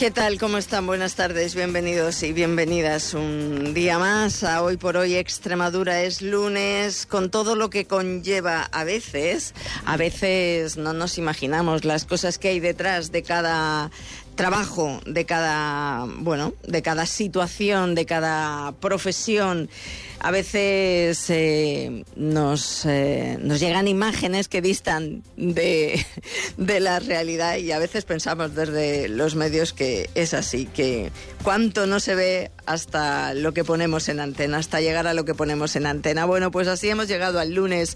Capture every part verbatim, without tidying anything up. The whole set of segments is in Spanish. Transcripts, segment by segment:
¿Qué tal? ¿Cómo están? Buenas tardes, bienvenidos y bienvenidas un día más a Hoy por Hoy Extremadura. Es lunes, con todo lo que conlleva a veces. A veces no nos imaginamos las cosas que hay detrás de cada trabajo, de cada, bueno, de cada situación, de cada profesión. A veces eh, nos, eh, nos llegan imágenes que distan de, de la realidad y a veces pensamos desde los medios que es así, que cuánto no se ve hasta lo que ponemos en antena, hasta llegar a lo que ponemos en antena. Bueno, pues así hemos llegado al lunes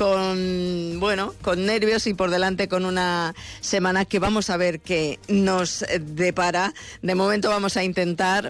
con, bueno, con nervios y por delante con una semana que vamos a ver qué nos depara. De momento vamos a intentar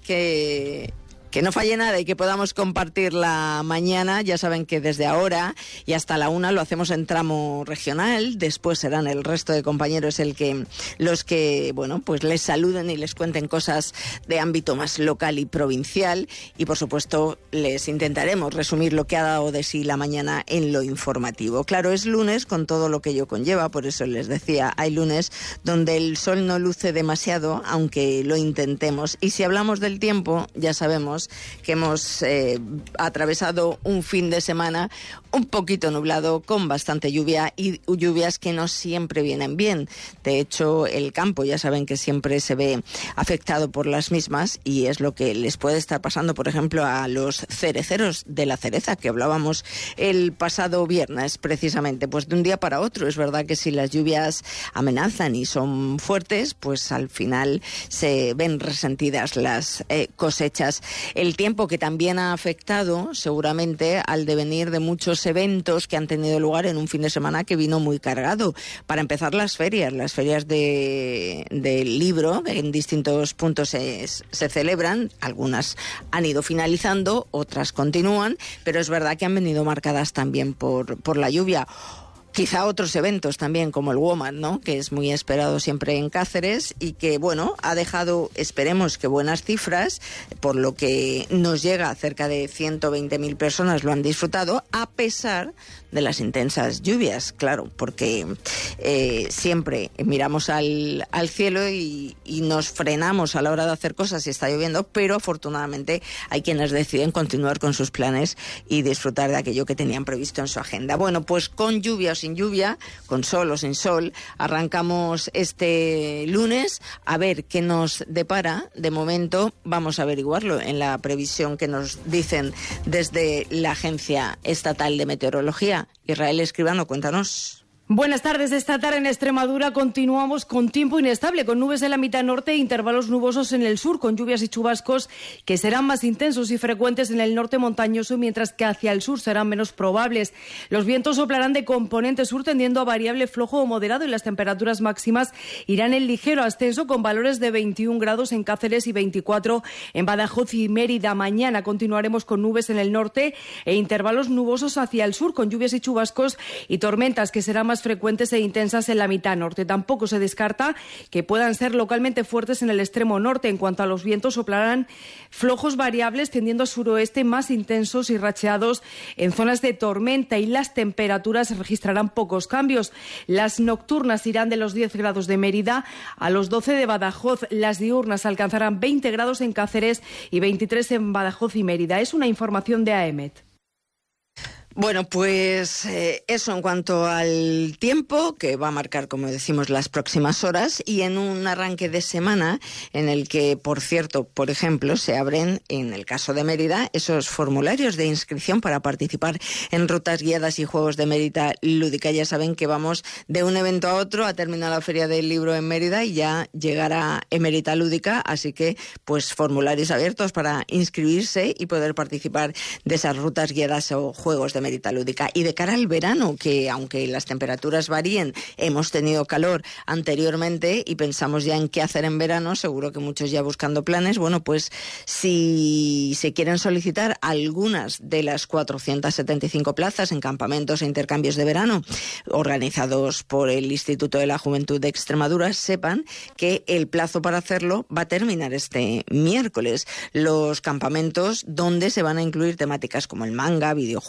que... que no falle nada y que podamos compartirla mañana. Ya saben que desde ahora y hasta la una lo hacemos en tramo regional. Después serán el resto de compañeros el que los que, bueno, pues les saluden y les cuenten cosas de ámbito más local y provincial. Y por supuesto les intentaremos resumir lo que ha dado de sí la mañana en lo informativo. Claro, es lunes con todo lo que ello conlleva, por eso les decía, hay lunes donde el sol no luce demasiado, aunque lo intentemos. Y si hablamos del tiempo, ya sabemos que hemos eh, atravesado un fin de semana un poquito nublado, con bastante lluvia y lluvias que no siempre vienen bien. De hecho, el campo ya saben que siempre se ve afectado por las mismas y es lo que les puede estar pasando, por ejemplo, a los cereceros de la cereza, que hablábamos el pasado viernes precisamente. Pues de un día para otro, es verdad que si las lluvias amenazan y son fuertes, pues al final se ven resentidas las eh, cosechas. El tiempo que también ha afectado seguramente al devenir de muchos eventos que han tenido lugar en un fin de semana que vino muy cargado. Para empezar, las ferias, las ferias de, del libro en distintos puntos se, se celebran, algunas han ido finalizando, otras continúan, pero es verdad que han venido marcadas también por, por la lluvia. Quizá otros eventos también, como el WOMAD, ¿no?, que es muy esperado siempre en Cáceres y que, bueno, ha dejado, esperemos que buenas cifras, por lo que nos llega, cerca de ciento veinte mil personas lo han disfrutado, a pesar de las intensas lluvias, claro, porque eh, siempre miramos al, al cielo y, y nos frenamos a la hora de hacer cosas si está lloviendo, pero afortunadamente hay quienes deciden continuar con sus planes y disfrutar de aquello que tenían previsto en su agenda. Bueno, pues con lluvia o sin lluvia, con sol o sin sol, arrancamos este lunes a ver qué nos depara. De momento vamos a averiguarlo en la previsión que nos dicen desde la Agencia Estatal de Meteorología. Israel Escribano, cuéntanos. Buenas tardes. Esta tarde en Extremadura continuamos con tiempo inestable, con nubes en la mitad norte e intervalos nubosos en el sur, con lluvias y chubascos que serán más intensos y frecuentes en el norte montañoso, mientras que hacia el sur serán menos probables. Los vientos soplarán de componente sur tendiendo a variable flojo o moderado y las temperaturas máximas irán en ligero ascenso, con valores de veintiún grados en Cáceres y veinticuatro en Badajoz y Mérida. Mañana continuaremos con nubes en el norte e intervalos nubosos hacia el sur, con lluvias y chubascos y tormentas que serán más frecuentes e intensas en la mitad norte. Tampoco se descarta que puedan ser localmente fuertes en el extremo norte. En cuanto a los vientos, soplarán flojos variables tendiendo a suroeste, más intensos y racheados en zonas de tormenta, y las temperaturas registrarán pocos cambios. Las nocturnas irán de los diez grados de Mérida a los doce de Badajoz. Las diurnas alcanzarán veinte grados en Cáceres y veintitrés en Badajoz y Mérida. Es una información de A E M E T. Bueno, pues eh, eso en cuanto al tiempo, que va a marcar, como decimos, las próximas horas, y en un arranque de semana en el que, por cierto, por ejemplo, se abren, en el caso de Mérida, esos formularios de inscripción para participar en rutas guiadas y juegos de Mérida lúdica. Ya saben que vamos de un evento a otro, a terminar la Feria del Libro en Mérida y ya llegará Emerita Lúdica, así que, pues, formularios abiertos para inscribirse y poder participar de esas rutas guiadas o juegos de Mérida lúdica. Y de cara al verano, que aunque las temperaturas varíen, hemos tenido calor anteriormente y pensamos ya en qué hacer en verano, seguro que muchos ya buscando planes. Bueno, pues si se quieren solicitar algunas de las cuatrocientas setenta y cinco plazas en campamentos e intercambios de verano organizados por el Instituto de la Juventud de Extremadura, sepan que el plazo para hacerlo va a terminar este miércoles. Los campamentos donde se van a incluir temáticas como el manga, videojuegos,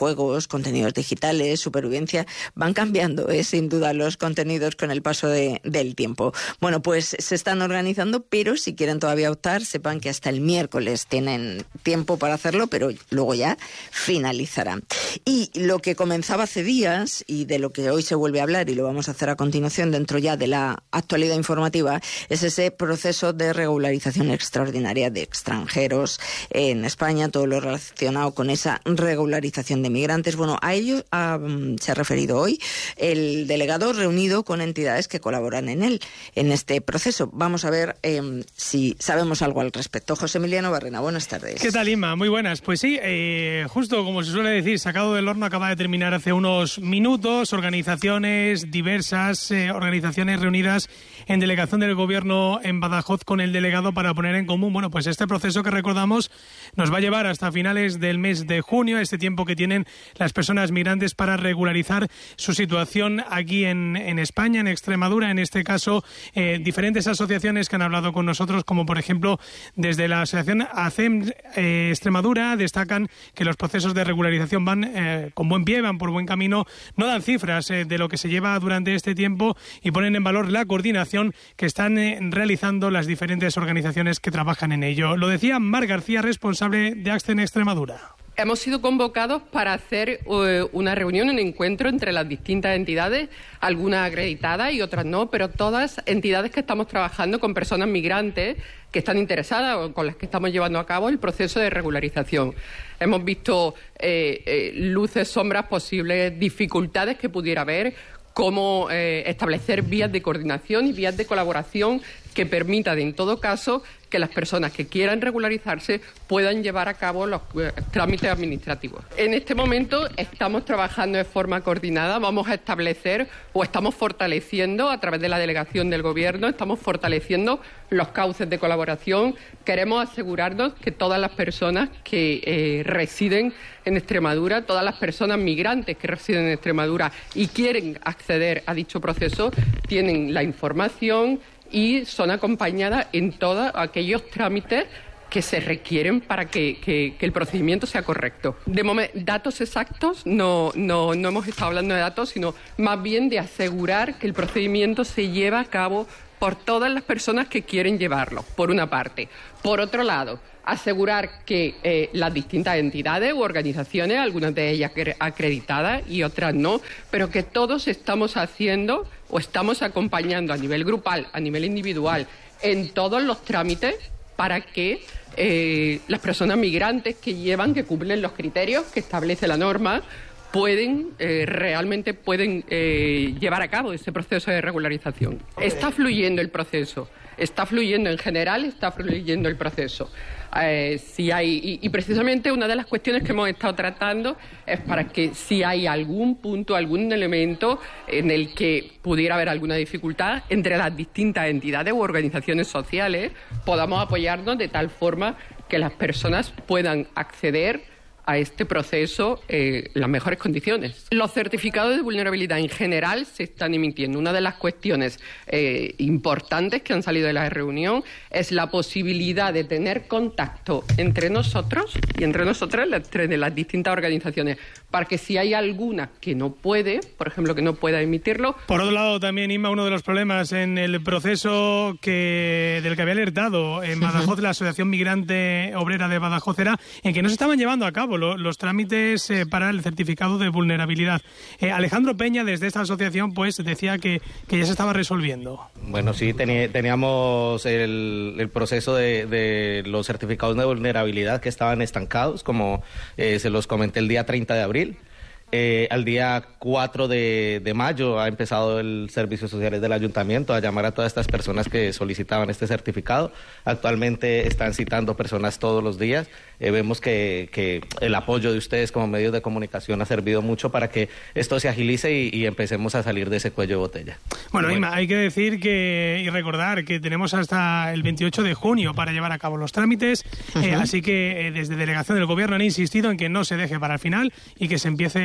libros, contenidos digitales, supervivencia, van cambiando, ¿eh? Sin duda, los contenidos con el paso de, del tiempo. Bueno, pues se están organizando, pero si quieren todavía optar, sepan que hasta el miércoles tienen tiempo para hacerlo, pero luego ya finalizará. Y lo que comenzaba hace días, y de lo que hoy se vuelve a hablar, y lo vamos a hacer a continuación dentro ya de la actualidad informativa, es ese proceso de regularización extraordinaria de extranjeros en España, todo lo relacionado con esa regularización de migrantes. Bueno, a ello um, se ha referido hoy el delegado reunido con entidades que colaboran en él, en este proceso. Vamos a ver eh, si sabemos algo al respecto. José Emiliano Barrena, buenas tardes. ¿Qué tal, Inma? Muy buenas. Pues sí, eh, justo como se suele decir, sacado del horno, acaba de terminar hace unos minutos. Organizaciones diversas, eh, organizaciones reunidas en delegación del Gobierno en Badajoz con el delegado para poner en común, bueno, pues este proceso que recordamos nos va a llevar hasta finales del mes de junio, este tiempo que tienen las personas migrantes para regularizar su situación aquí en, en España, en Extremadura. En este caso, eh, diferentes asociaciones que han hablado con nosotros, como por ejemplo desde la asociación ACEM eh, Extremadura, destacan que los procesos de regularización van eh, con buen pie, van por buen camino, no dan cifras eh, de lo que se lleva durante este tiempo y ponen en valor la coordinación que están eh, realizando las diferentes organizaciones que trabajan en ello. Lo decía Mar García, responsable de ACEM Extremadura. Hemos sido convocados para hacer uh, una reunión, un encuentro entre las distintas entidades, algunas acreditadas y otras no, pero todas entidades que estamos trabajando con personas migrantes que están interesadas o con las que estamos llevando a cabo el proceso de regularización. Hemos visto eh, eh, luces, sombras, posibles dificultades que pudiera haber, cómo eh, establecer vías de coordinación y vías de colaboración que permitan, en todo caso, que las personas que quieran regularizarse puedan llevar a cabo los eh, trámites administrativos. En este momento estamos trabajando de forma coordinada, vamos a establecer o estamos fortaleciendo a través de la delegación del Gobierno, estamos fortaleciendo los cauces de colaboración. Queremos asegurarnos que todas las personas que eh, residen en Extremadura, todas las personas migrantes que residen en Extremadura y quieren acceder a dicho proceso, tienen la información y son acompañadas en todos aquellos trámites que se requieren para que, que, que el procedimiento sea correcto. De momento, datos exactos, no, no, no hemos estado hablando de datos, sino más bien de asegurar que el procedimiento se lleva a cabo por todas las personas que quieren llevarlo, por una parte. Por otro lado, asegurar que eh, las distintas entidades u organizaciones, algunas de ellas acreditadas y otras no, pero que todos estamos haciendo o estamos acompañando a nivel grupal, a nivel individual, en todos los trámites para que eh, las personas migrantes que llevan, que cumplen los criterios que establece la norma, pueden, eh, realmente pueden eh, llevar a cabo ese proceso de regularización. Está fluyendo el proceso, está fluyendo en general, está fluyendo el proceso. Eh, si hay, y, y precisamente una de las cuestiones que hemos estado tratando es para que si hay algún punto, algún elemento en el que pudiera haber alguna dificultad entre las distintas entidades u organizaciones sociales, podamos apoyarnos de tal forma que las personas puedan acceder a este proceso eh, en las mejores condiciones. Los certificados de vulnerabilidad en general se están emitiendo. Una de las cuestiones eh, importantes que han salido de la reunión es la posibilidad de tener contacto entre nosotros y entre nosotras, entre las distintas organizaciones, para que si hay alguna que no puede, por ejemplo, que no pueda emitirlo. Por otro lado, también, Inma, uno de los problemas en el proceso que del que había alertado en Badajoz la Asociación Migrante Obrera de Badajoz era en que no se estaban llevando a cabo Lo, los trámites eh, para el certificado de vulnerabilidad. Eh, Alejandro Peña, desde esta asociación, pues decía que, que ya se estaba resolviendo. Bueno, sí, tení, teníamos el, el proceso de, de los certificados de vulnerabilidad que estaban estancados, como eh, se los comenté el día treinta de abril. Eh, al día cuatro de, de mayo ha empezado el Servicios Sociales del Ayuntamiento a llamar a todas estas personas que solicitaban este certificado. Actualmente están citando personas todos los días. Eh, vemos que, que el apoyo de ustedes como medios de comunicación ha servido mucho para que esto se agilice y, y empecemos a salir de ese cuello de botella. Bueno, bueno, Inma, hay que decir que y recordar que tenemos hasta el veintiocho de junio para llevar a cabo los trámites, uh-huh. eh, así que eh, desde Delegación del Gobierno han insistido en que no se deje para el final y que se empiece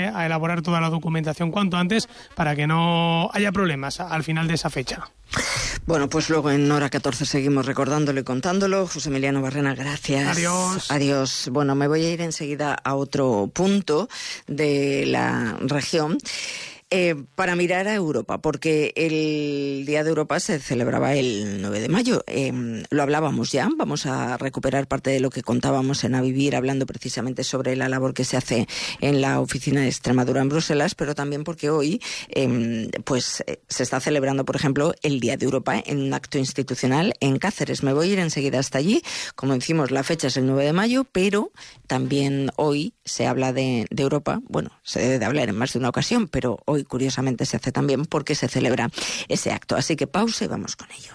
a elaborar toda la documentación cuanto antes para que no haya problemas al final de esa fecha. Bueno, pues luego en Hora catorce seguimos recordándolo y contándolo. José Emiliano Barrena, gracias. Adiós. Adiós. Bueno, me voy a ir enseguida a otro punto de la región. Eh, para mirar a Europa, porque el Día de Europa se celebraba el nueve de mayo. Eh, lo hablábamos ya, vamos a recuperar parte de lo que contábamos en A Vivir, hablando precisamente sobre la labor que se hace en la oficina de Extremadura en Bruselas, pero también porque hoy eh, pues eh, se está celebrando, por ejemplo, el Día de Europa en un acto institucional en Cáceres. Me voy a ir enseguida hasta allí. Como decimos, la fecha es el nueve de mayo, pero también hoy se habla de, de Europa. Bueno, se debe de hablar en más de una ocasión, pero hoy curiosamente se hace también porque se celebra ese acto. Así que pausa y vamos con ello.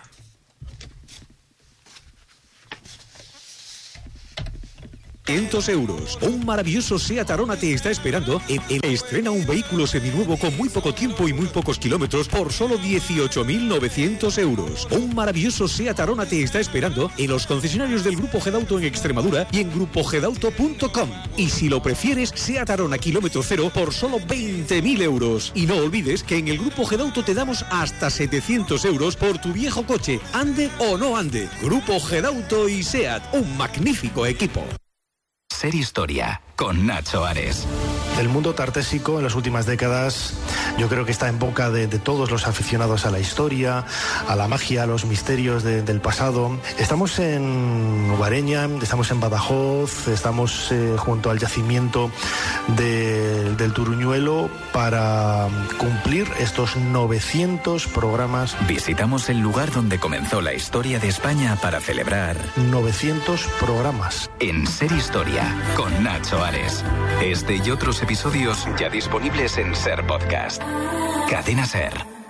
quinientos euros. Un maravilloso Seat Arona te está esperando. En, en, estrena un vehículo seminuevo con muy poco tiempo y muy pocos kilómetros por solo dieciocho mil novecientos euros. Un maravilloso Seat Arona te está esperando en los concesionarios del Grupo Gedauto en Extremadura y en grupo gedauto punto com. Y si lo prefieres, Seat Arona kilómetro cero por solo veinte mil euros. Y no olvides que en el Grupo Gedauto te damos hasta setecientos euros por tu viejo coche, ande o no ande. Grupo Gedauto y Seat, un magnífico equipo. Ser Historia, con Nacho Ares. El mundo tartésico en las últimas décadas yo creo que está en boca de, de todos los aficionados a la historia, a la magia, a los misterios de, del pasado. Estamos en Ubareña, estamos en Badajoz, estamos eh, junto al yacimiento de, del Turuñuelo para cumplir estos novecientos programas. Visitamos el lugar donde comenzó la historia de España para celebrar novecientos programas. En Ser Historia, con Nacho Ares. Este y otros episodios ya disponibles en Ser Podcast. Cadena Ser.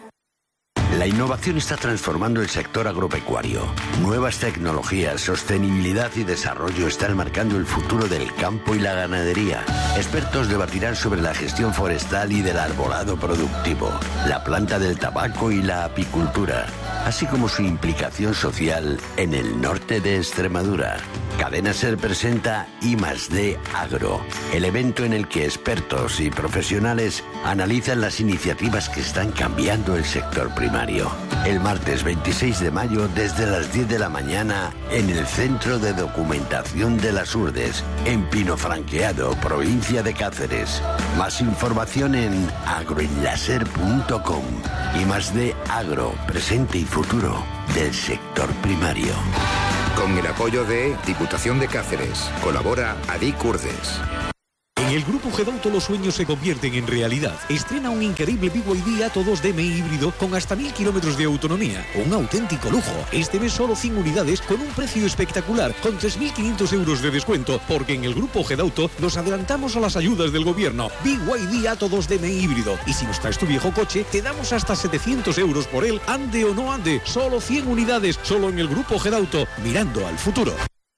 La innovación está transformando el sector agropecuario. Nuevas tecnologías, sostenibilidad y desarrollo están marcando el futuro del campo y la ganadería. Expertos debatirán sobre la gestión forestal y del arbolado productivo, la planta del tabaco y la apicultura, así como su implicación social en el norte de Extremadura. Cadena Ser presenta I más D Agro, el evento en el que expertos y profesionales analizan las iniciativas que están cambiando el sector primario. El martes veintiséis de mayo desde las diez de la mañana en el Centro de Documentación de las Urdes, en Pinofranqueado, provincia de Cáceres. Más información en agroenlaser punto com. I más D Agro, presente y futuro del sector primario. Con el apoyo de Diputación de Cáceres. Colabora Adic Urdes. En el Grupo Gedauto los sueños se convierten en realidad. Estrena un increíble B Y D Atto dos D M I híbrido con hasta mil kilómetros de autonomía. Un auténtico lujo. Este mes solo cien unidades con un precio espectacular, con tres mil quinientos euros de descuento, porque en el Grupo Gedauto nos adelantamos a las ayudas del gobierno. B Y D Atto dos D M I híbrido. Y si nos traes tu viejo coche, te damos hasta setecientos euros por él, ande o no ande. Solo cien unidades, solo en el Grupo Gedauto, mirando al futuro.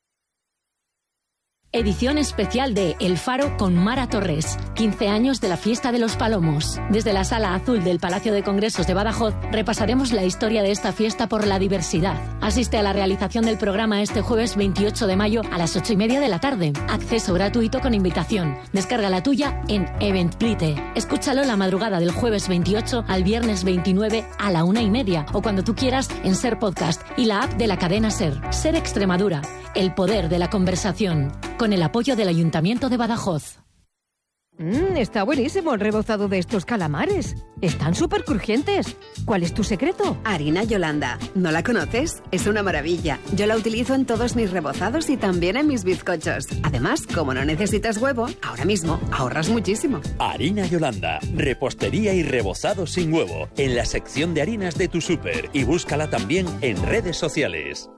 Edición especial de El Faro con Mara Torres. quince años de la Fiesta de los Palomos. Desde la Sala Azul del Palacio de Congresos de Badajoz repasaremos la historia de esta fiesta por la diversidad. Asiste a la realización del programa este jueves veintiocho de mayo a las ocho y media de la tarde. Acceso gratuito con invitación. Descarga la tuya en Eventbrite. Escúchalo la madrugada del jueves veintiocho al viernes veintinueve a la una y media o cuando tú quieras en Ser Podcast y la app de la cadena Ser. Ser Extremadura. El poder de la conversación. Con el apoyo del Ayuntamiento de Badajoz. Mmm, está buenísimo el rebozado de estos calamares. Están súper crujientes. ¿Cuál es tu secreto? Harina Yolanda. ¿No la conoces? Es una maravilla. Yo la utilizo en todos mis rebozados y también en mis bizcochos. Además, como no necesitas huevo, ahora mismo ahorras muchísimo. Harina Yolanda. Repostería y rebozado sin huevo. En la sección de harinas de tu súper. Y búscala también en redes sociales.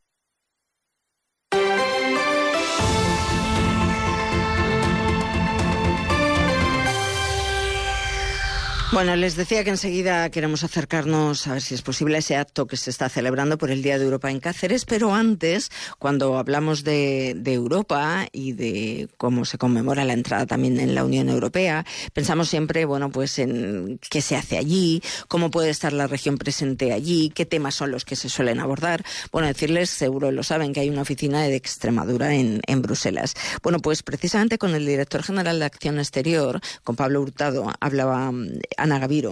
Bueno, les decía que enseguida queremos acercarnos, a ver si es posible, a ese acto que se está celebrando por el Día de Europa en Cáceres, pero antes, cuando hablamos de, de Europa y de cómo se conmemora la entrada también en la Unión Europea, pensamos siempre, bueno, pues en qué se hace allí, cómo puede estar la región presente allí, qué temas son los que se suelen abordar. Bueno, decirles, seguro lo saben, que hay una oficina de Extremadura en, en Bruselas. Bueno, pues precisamente con el director general de Acción Exterior, con Pablo Hurtado, hablaba Ana Gaviro,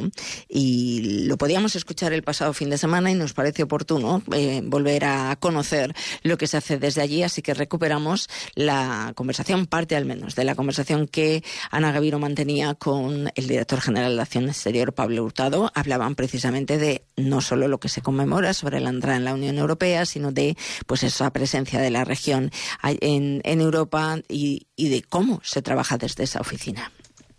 y lo podíamos escuchar el pasado fin de semana y nos parece oportuno eh, volver a conocer lo que se hace desde allí, así que recuperamos la conversación, parte al menos, de la conversación que Ana Gaviro mantenía con el director general de Acción Exterior, Pablo Hurtado. Hablaban precisamente de no solo lo que se conmemora sobre la entrada en la Unión Europea, sino de pues esa presencia de la región en, en Europa y, y de cómo se trabaja desde esa oficina.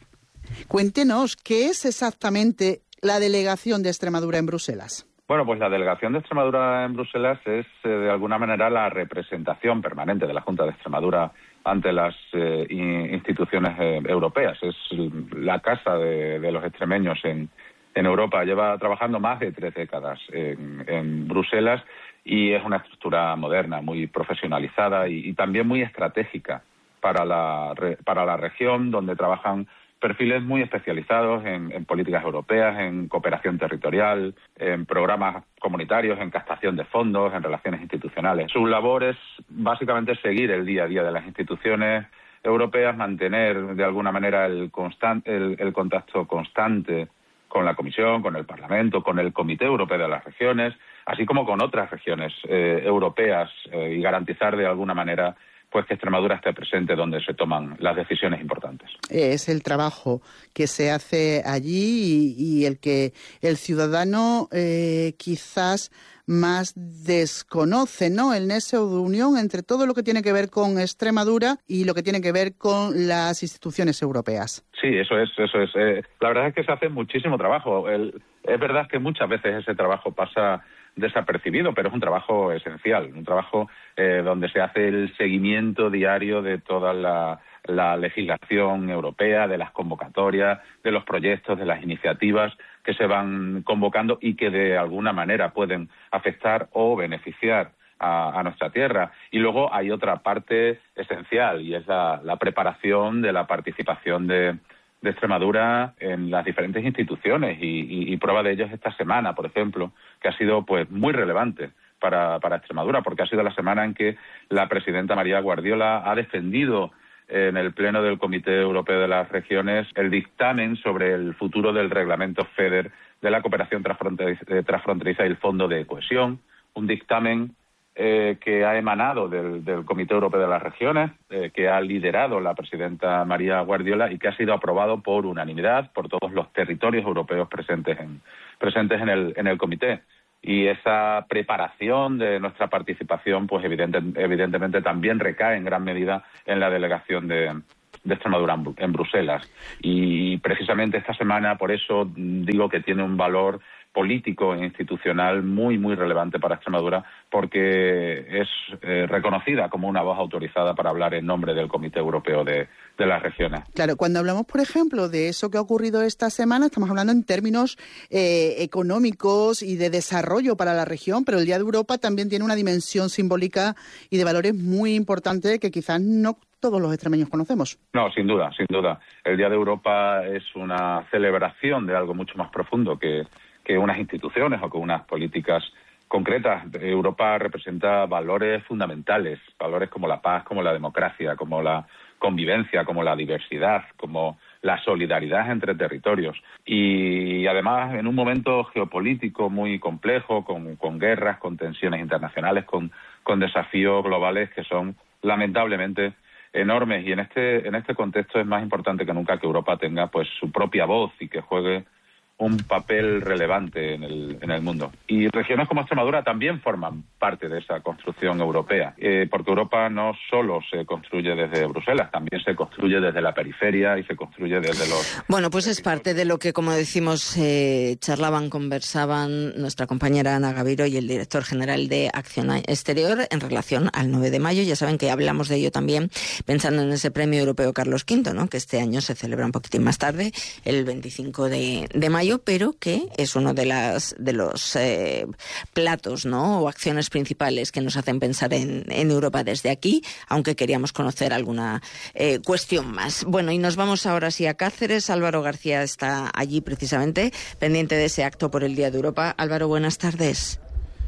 Cuéntenos, ¿qué es exactamente la delegación de Extremadura en Bruselas? Bueno, pues la delegación de Extremadura en Bruselas es, eh, de alguna manera, la representación permanente de la Junta de Extremadura ante las eh, instituciones eh, europeas. Es la casa de, de los extremeños en, en Europa. Lleva trabajando más de tres décadas en, en Bruselas y es una estructura moderna, muy profesionalizada y, y también muy estratégica para la, para la región, donde trabajan perfiles muy especializados en, en políticas europeas, en cooperación territorial, en programas comunitarios, en captación de fondos, en relaciones institucionales. Su labor es básicamente seguir el día a día de las instituciones europeas, mantener de alguna manera el, constan- el, el contacto constante con la Comisión, con el Parlamento, con el Comité Europeo de las Regiones, así como con otras regiones eh, europeas eh, y garantizar de alguna manera pues que Extremadura esté presente donde se toman las decisiones importantes. Es el trabajo que se hace allí y, y el que el ciudadano eh, quizás más desconoce, ¿no? El nexo de unión entre todo lo que tiene que ver con Extremadura y lo que tiene que ver con las instituciones europeas. Sí, eso es, eso es. Eh, la verdad es que se hace muchísimo trabajo. El, es verdad que muchas veces ese trabajo pasa desapercibido, pero es un trabajo esencial, un trabajo eh, donde se hace el seguimiento diario de toda la, la legislación europea, de las convocatorias, de los proyectos, de las iniciativas que se van convocando y que de alguna manera pueden afectar o beneficiar a, a nuestra tierra. Y luego hay otra parte esencial y es la, la preparación de la participación de de Extremadura en las diferentes instituciones y, y, y prueba de ello es esta semana, por ejemplo, que ha sido pues muy relevante para, para Extremadura, porque ha sido la semana en que la presidenta María Guardiola ha defendido en el Pleno del Comité Europeo de las Regiones el dictamen sobre el futuro del reglamento FEDER de la cooperación transfronteriza, transfronteriza y el Fondo de Cohesión, un dictamen Eh, que ha emanado del, del Comité Europeo de las Regiones, eh, que ha liderado la presidenta María Guardiola y que ha sido aprobado por unanimidad por todos los territorios europeos presentes en, presentes en el, en el comité. Y esa preparación de nuestra participación, pues evidente, evidentemente también recae en gran medida en la delegación de, de Extremadura en, en Bruselas. Y precisamente esta semana, por eso digo que tiene un valor político e institucional muy, muy relevante para Extremadura, porque es eh, reconocida como una voz autorizada para hablar en nombre del Comité Europeo de, de las Regiones. Claro, cuando hablamos, por ejemplo, de eso que ha ocurrido esta semana, estamos hablando en términos eh, económicos y de desarrollo para la región, pero el Día de Europa también tiene una dimensión simbólica y de valores muy importante que quizás no todos los extremeños conocemos. No, sin duda, sin duda. El Día de Europa es una celebración de algo mucho más profundo que que unas instituciones o que unas políticas concretas. Europa representa valores fundamentales, valores como la paz, como la democracia, como la convivencia, como la diversidad, como la solidaridad entre territorios. Y además, en un momento geopolítico muy complejo, con, con guerras, con tensiones internacionales, con, con desafíos globales que son lamentablemente enormes. Y en este, en este contexto es más importante que nunca que Europa tenga pues su propia voz y que juegue un papel relevante en el, en el mundo. Y regiones como Extremadura también forman parte de esa construcción europea, eh, porque Europa no solo se construye desde Bruselas, también se construye desde la periferia y se construye desde los... Bueno, pues es parte de lo que, como decimos, eh, charlaban, conversaban nuestra compañera Ana Gaviro y el director general de Acción Exterior en relación al nueve de mayo. Ya saben que hablamos de ello también pensando en ese premio europeo Carlos quinto, ¿no?, que este año se celebra un poquitín más tarde, el veinticinco de mayo, pero que es uno de, las, de los eh, platos, ¿no?, o acciones principales que nos hacen pensar en, en Europa desde aquí, aunque queríamos conocer alguna eh, cuestión más. Bueno, y nos vamos ahora sí a Cáceres. Álvaro García está allí precisamente, pendiente de ese acto por el Día de Europa. Álvaro, buenas tardes.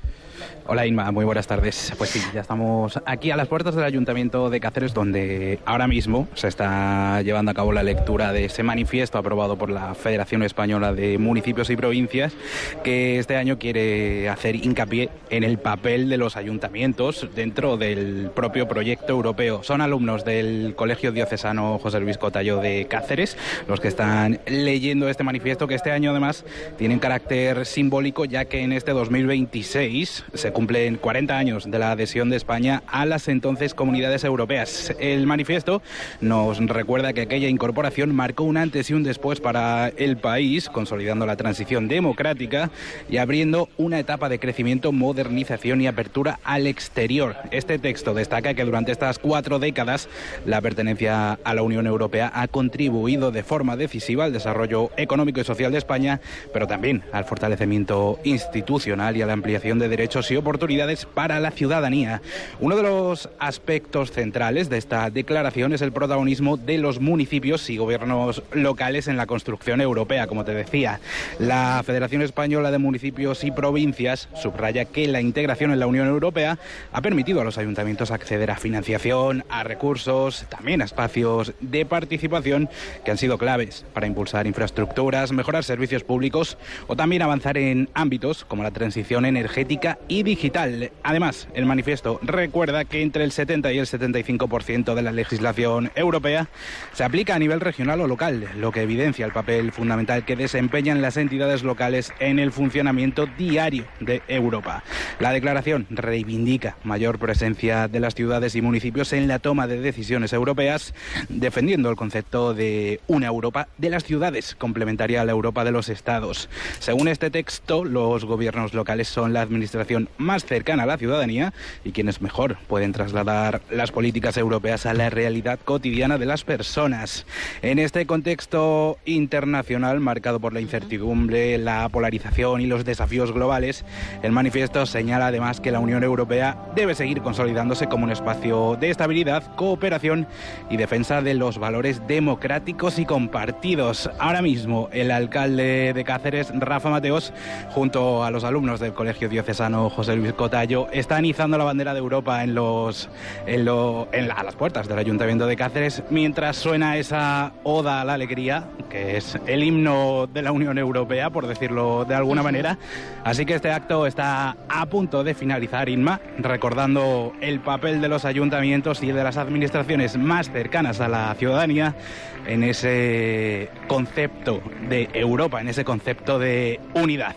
Hola Inma, muy buenas tardes. Pues sí, ya estamos aquí a las puertas del Ayuntamiento de Cáceres, donde ahora mismo se está llevando a cabo la lectura de ese manifiesto aprobado por la Federación Española de Municipios y Provincias, que este año quiere hacer hincapié en el papel de los ayuntamientos dentro del propio proyecto europeo. Son alumnos del Colegio Diocesano José Luis Cotallo de Cáceres los que están leyendo este manifiesto, que este año además tiene un carácter simbólico, ya que en este dos mil veintiséis se cumplen cuarenta años de la adhesión de España a las entonces comunidades europeas. El manifiesto nos recuerda que aquella incorporación marcó un antes y un después para el país, consolidando la transición democrática y abriendo una etapa de crecimiento, modernización y apertura al exterior. Este texto destaca que durante estas cuatro décadas la pertenencia a la Unión Europea ha contribuido de forma decisiva al desarrollo económico y social de España, pero también al fortalecimiento institucional y a la ampliación de derechos y oportunidades para la ciudadanía. Uno de los aspectos centrales de esta declaración es el protagonismo de los municipios y gobiernos locales en la construcción europea. Como te decía, la Federación Española de Municipios y Provincias subraya que la integración en la Unión Europea ha permitido a los ayuntamientos acceder a financiación, a recursos, también a espacios de participación que han sido claves para impulsar infraestructuras, mejorar servicios públicos o también avanzar en ámbitos como la transición energética y digital. Además, el manifiesto recuerda que entre el setenta y el setenta y cinco por ciento de la legislación europea se aplica a nivel regional o local, lo que evidencia el papel fundamental que desempeñan las entidades locales en el funcionamiento diario de Europa. La declaración reivindica mayor presencia de las ciudades y municipios en la toma de decisiones europeas, defendiendo el concepto de una Europa de las ciudades, complementaria a la Europa de los Estados. Según este texto, los gobiernos locales son la administración más cercana a la ciudadanía y quienes mejor pueden trasladar las políticas europeas a la realidad cotidiana de las personas. En este contexto internacional marcado por la incertidumbre, la polarización y los desafíos globales, el manifiesto señala además que la Unión Europea debe seguir consolidándose como un espacio de estabilidad, cooperación y defensa de los valores democráticos y compartidos. Ahora mismo, el alcalde de Cáceres, Rafa Mateos, junto a los alumnos del Colegio Diocesano José Luis Cotallo, están izando la bandera de Europa en los, en lo, en la, a las puertas del Ayuntamiento de Cáceres, mientras suena esa oda a la alegría, que es el himno de la Unión Europea, por decirlo de alguna manera. Así que este acto está a punto de finalizar, Inma, recordando el papel de los ayuntamientos y de las administraciones más cercanas a la ciudadanía en ese concepto de Europa, en ese concepto de unidad.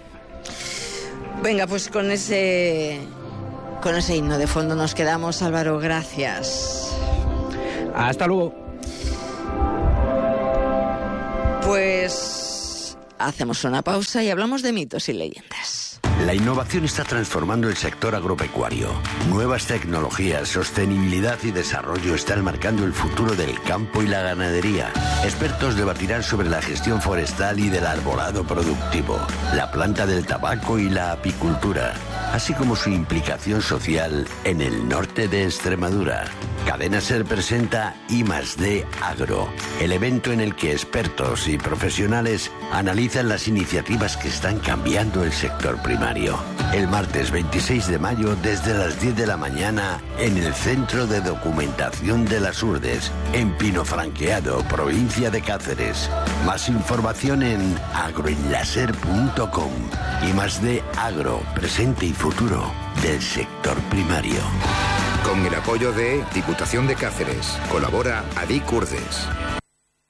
Venga, pues con ese con ese himno de fondo nos quedamos. Álvaro, gracias. Hasta luego. Pues hacemos una pausa y hablamos de mitos y leyendas. La innovación está transformando el sector agropecuario. Nuevas tecnologías, sostenibilidad y desarrollo están marcando el futuro del campo y la ganadería. Expertos debatirán sobre la gestión forestal y del arbolado productivo, la planta del tabaco y la apicultura, así como su implicación social en el norte de Extremadura. Cadena Ser presenta I más D Agro, el evento en el que expertos y profesionales analizan las iniciativas que están cambiando el sector primario. El martes veintiséis de mayo desde las diez de la mañana en el Centro de Documentación de las Urdes, en Pino Franqueado, provincia de Cáceres. Más información en agroenlaser punto com. I más D Agro, presente y futuro del sector primario. Con el apoyo de Diputación de Cáceres. Colabora Adic Urdes.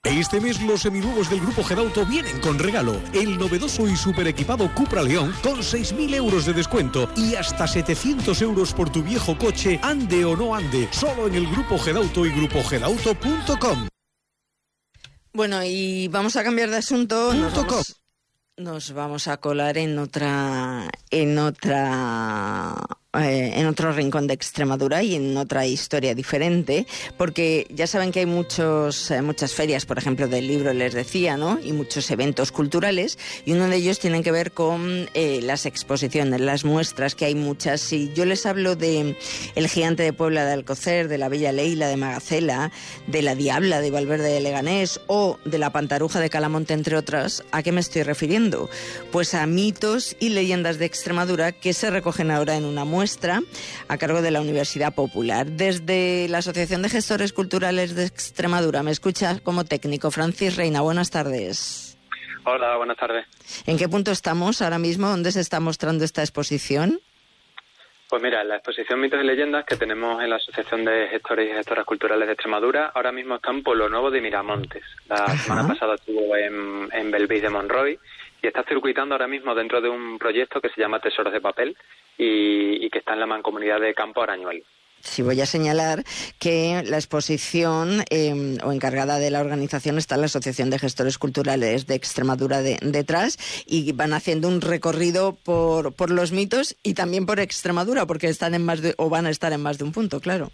Este mes los seminuevos del Grupo Gedauto vienen con regalo. El novedoso y super equipado Cupra León con seis mil euros de descuento y hasta setecientos euros por tu viejo coche, ande o no ande. Solo en el Grupo Gedauto y grupo gedauto punto com. Bueno, y vamos a cambiar de asunto. Nos vamos, nos vamos a colar en otra, en otra, eh, en otro rincón de Extremadura y en otra historia diferente, porque ya saben que hay muchos, eh, muchas ferias, por ejemplo, del libro, les decía, ¿no? Y muchos eventos culturales, y uno de ellos tiene que ver con eh, las exposiciones, las muestras, que hay muchas. Y yo les hablo de El Gigante de Puebla de Alcocer, de La Bella Leila de Magacela, de La Diabla de Valverde de Leganés o de La Pantaruja de Calamonte, entre otras. ¿A qué me estoy refiriendo? Pues a mitos y leyendas de Extremadura que se recogen ahora en una muestra a cargo de la Universidad Popular. Desde la Asociación de Gestores Culturales de Extremadura me escucha como técnico Francis Reina. Buenas tardes. Hola, buenas tardes. ¿En qué punto estamos ahora mismo? ¿Dónde se está mostrando esta exposición? Pues mira, en la exposición Mitos y Leyendas que tenemos en la Asociación de Gestores y Gestoras Culturales de Extremadura, ahora mismo está en Pueblo Nuevo de Miramontes. La Ajá. semana pasada estuvo en, en Belvís de Monroy y está circuitando ahora mismo dentro de un proyecto que se llama Tesoros de Papel y, y que está en la Mancomunidad de Campo Arañuelo. Sí, voy a señalar que la exposición eh, o encargada de la organización está la Asociación de Gestores Culturales de Extremadura de, detrás, y van haciendo un recorrido por, por los mitos y también por Extremadura, porque están en más de, o van a estar en más de un punto, claro.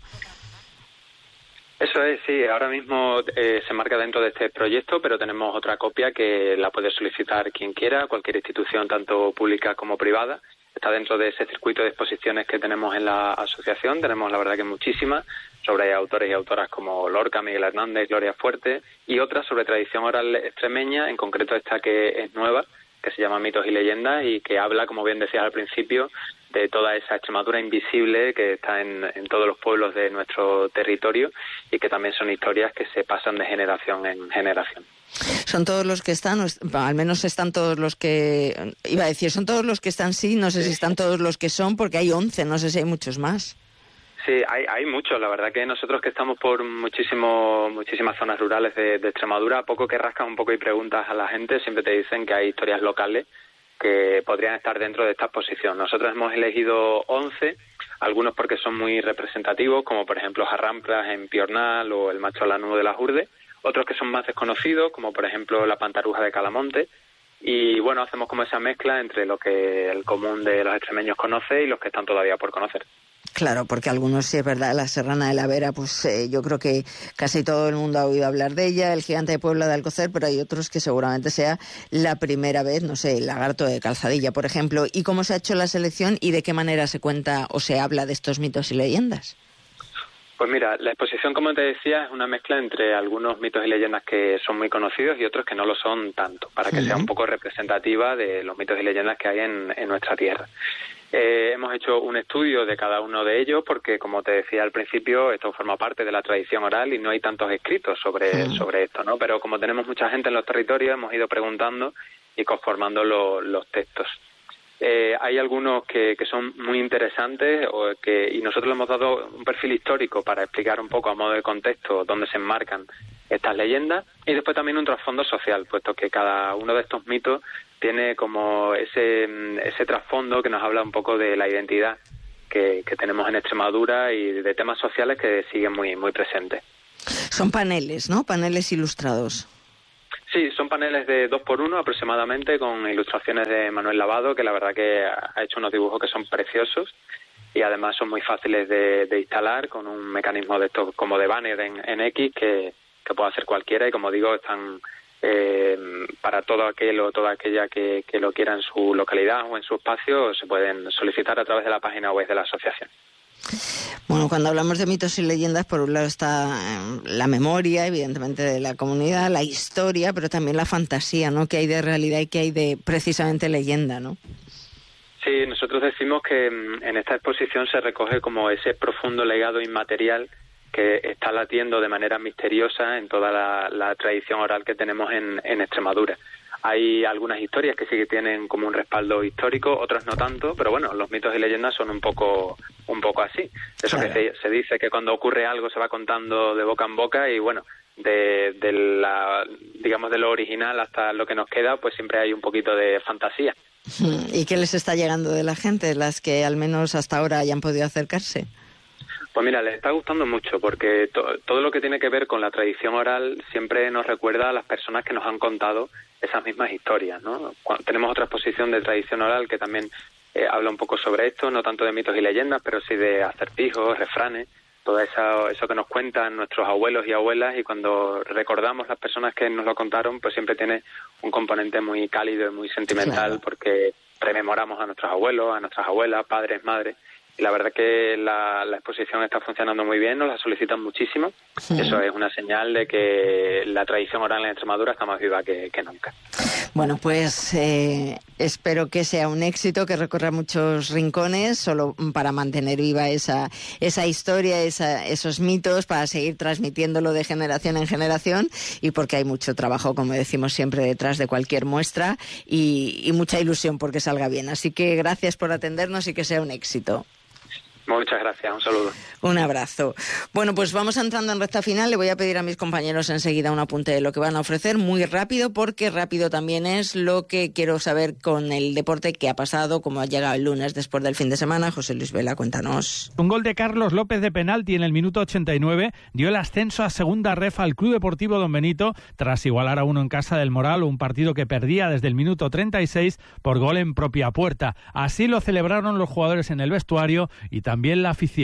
Eso es, sí. Ahora mismo eh, se marca dentro de este proyecto, pero tenemos otra copia que la puede solicitar quien quiera, cualquier institución, tanto pública como privada. Está dentro de ese circuito de exposiciones que tenemos en la asociación. Tenemos, la verdad, que muchísimas sobre autores y autoras como Lorca, Miguel Hernández, Gloria Fuerte, y otras sobre tradición oral extremeña, en concreto esta que es nueva, que se llama Mitos y Leyendas, y que habla, como bien decías al principio, de toda esa Extremadura invisible que está en, en todos los pueblos de nuestro territorio y que también son historias que se pasan de generación en generación. Son todos los que están, al menos están todos los que, iba a decir, son todos los que están, sí, no sé si están todos los que son, porque hay once, no sé si hay muchos más. Sí, hay, hay muchos. La verdad que nosotros que estamos por muchísimo, muchísimas zonas rurales de, de Extremadura, a poco que rascas un poco y preguntas a la gente, siempre te dicen que hay historias locales que podrían estar dentro de esta exposición. Nosotros hemos elegido once, algunos porque son muy representativos, como por ejemplo Jarramplas en Piornal o el Macho Lanudo de las Urdes, otros que son más desconocidos, como por ejemplo la Pantaruja de Calamonte, y bueno, hacemos como esa mezcla entre lo que el común de los extremeños conoce y los que están todavía por conocer. Claro, porque algunos, sí es verdad, la Serrana de la Vera, pues eh, yo creo que casi todo el mundo ha oído hablar de ella, el Gigante de Puebla de Alcocer, pero hay otros que seguramente sea la primera vez, no sé, el Lagarto de Calzadilla, por ejemplo. ¿Y cómo se ha hecho la selección y de qué manera se cuenta o se habla de estos mitos y leyendas? Pues mira, la exposición, como te decía, es una mezcla entre algunos mitos y leyendas que son muy conocidos y otros que no lo son tanto, para que uh-huh. sea un poco representativa de los mitos y leyendas que hay en, en nuestra tierra. Eh, hemos hecho un estudio de cada uno de ellos porque, como te decía al principio, esto forma parte de la tradición oral y no hay tantos escritos sobre, uh-huh. sobre esto, ¿no? Pero como tenemos mucha gente en los territorios, hemos ido preguntando y conformando lo, los textos. Eh, hay algunos que, que son muy interesantes o que, y nosotros le hemos dado un perfil histórico para explicar un poco a modo de contexto dónde se enmarcan estas leyendas, y después también un trasfondo social, puesto que cada uno de estos mitos tiene como ese, ese trasfondo que nos habla un poco de la identidad que, que tenemos en Extremadura y de temas sociales que siguen muy, muy presentes. Son paneles, ¿no? Paneles ilustrados. Sí, son paneles de dos por uno aproximadamente, con ilustraciones de Manuel Lavado, que la verdad que ha hecho unos dibujos que son preciosos y además son muy fáciles de, de instalar, con un mecanismo de estos como de banner en, en X que, que puede hacer cualquiera, y como digo, están eh, para todo aquel o toda aquella que, que lo quiera en su localidad o en su espacio, se pueden solicitar a través de la página web de la asociación. Bueno, cuando hablamos de mitos y leyendas, por un lado está eh, la memoria, evidentemente, de la comunidad, la historia, pero también la fantasía, ¿no? Que hay de realidad y que hay de, precisamente, leyenda, ¿no? Sí, nosotros decimos que en esta exposición se recoge como ese profundo legado inmaterial que está latiendo de manera misteriosa en toda la, la tradición oral que tenemos en, en Extremadura. Hay algunas historias que sí que tienen como un respaldo histórico, otras no tanto, pero bueno, los mitos y leyendas son un poco un poco así. Eso claro. que se, se dice que cuando ocurre algo se va contando de boca en boca y bueno, de, de la, digamos de lo original hasta lo que nos queda, pues siempre hay un poquito de fantasía. ¿Y qué les está llegando de la gente, las que al menos hasta ahora hayan podido acercarse? Pues mira, les está gustando mucho porque to, todo lo que tiene que ver con la tradición oral siempre nos recuerda a las personas que nos han contado esas mismas historias, ¿no? Cuando, tenemos otra exposición de tradición oral que también eh, habla un poco sobre esto, no tanto de mitos y leyendas, pero sí de acertijos, refranes, todo eso, eso que nos cuentan nuestros abuelos y abuelas, y cuando recordamos las personas que nos lo contaron, pues siempre tiene un componente muy cálido y muy sentimental, claro. porque rememoramos a nuestros abuelos, a nuestras abuelas, padres, madres. Y la verdad que la, la exposición está funcionando muy bien, nos la solicitan muchísimo. Sí. Eso es una señal de que la tradición oral en Extremadura está más viva que, que nunca. Bueno, pues eh, espero que sea un éxito, que recorra muchos rincones, solo para mantener viva esa, esa historia, esa, esos mitos, para seguir transmitiéndolo de generación en generación, y porque hay mucho trabajo, como decimos siempre, detrás de cualquier muestra, y, y mucha ilusión porque salga bien. Así que gracias por atendernos y que sea un éxito. Muchas gracias, un saludo. Un abrazo. Bueno, pues vamos entrando en recta final. Le voy a pedir a mis compañeros enseguida un apunte de lo que van a ofrecer, muy rápido, porque rápido también es lo que quiero saber con el deporte que ha pasado, como ha llegado el lunes después del fin de semana. José Luis Vela, cuéntanos. Un gol de Carlos López de penalti en el minuto ochenta y nueve dio el ascenso a segunda ref al Club Deportivo Don Benito, tras igualar a uno en casa del Moral, un partido que perdía desde el minuto treinta y seis por gol en propia puerta. Así lo celebraron los jugadores en el vestuario y también la afición.